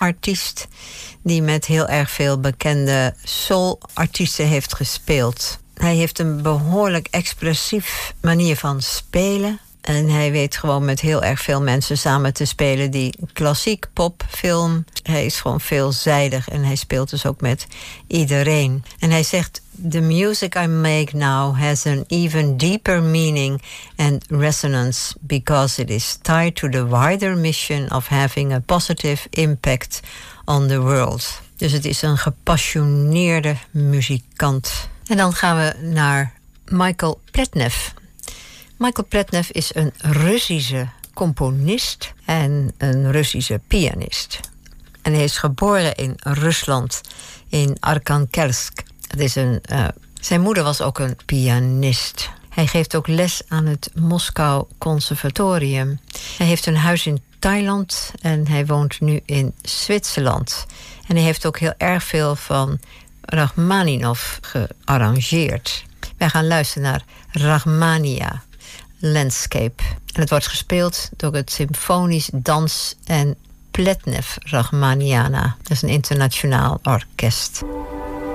artiest die met heel erg veel bekende soul-artiesten heeft gespeeld. Hij heeft een behoorlijk expressief manier van spelen. En hij weet gewoon met heel erg veel mensen samen te spelen die klassiek pop, film. Hij is gewoon veelzijdig en hij speelt dus ook met iedereen. En hij zegt: "The music I make now has an even deeper meaning and resonance because it is tied to the wider mission of having a positive impact on the world." Dus het is een gepassioneerde muzikant. En dan gaan we naar Michael Pletnev. Michael Pletnev is een Russische componist en een Russische pianist. En hij is geboren in Rusland, in Arkhangelsk. Zijn moeder was ook een pianist. Hij geeft ook les aan het Moskou Conservatorium. Hij heeft een huis in Thailand en hij woont nu in Zwitserland. En hij heeft ook heel erg veel van Rachmaninov gearrangeerd. Wij gaan luisteren naar Rachmania Landscape. En het wordt gespeeld door het Symfonisch Dans- en Pletnev Rachmaniana. Dat is een internationaal orkest.